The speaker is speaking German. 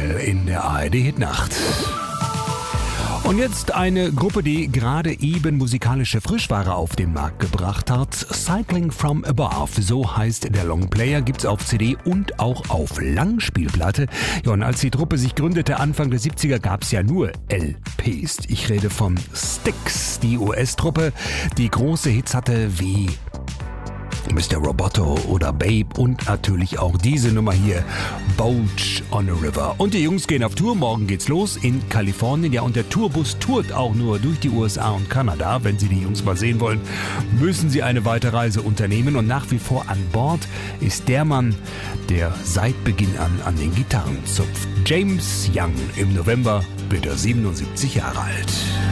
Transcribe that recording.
Style in der ARD-Hitnacht. Und jetzt eine Gruppe, die gerade eben musikalische Frischware auf den Markt gebracht hat. Cycling from Above, so heißt der Longplayer, gibt's auf CD und auch auf Langspielplatte. Ja, und als die Truppe sich gründete Anfang der 70er, gab's ja nur LPs. Ich rede von Styx, die US-Truppe, die große Hits hatte wie Mr. Roboto oder Babe und natürlich auch diese Nummer hier, Boat on a River. Und die Jungs gehen auf Tour, morgen geht's los in Kalifornien. Ja, und der Tourbus tourt auch nur durch die USA und Kanada. Wenn Sie die Jungs mal sehen wollen, müssen Sie eine weite Reise unternehmen. Und nach wie vor an Bord ist der Mann, der seit Beginn an den Gitarren zupft. James Young, im November wird er 77 Jahre alt.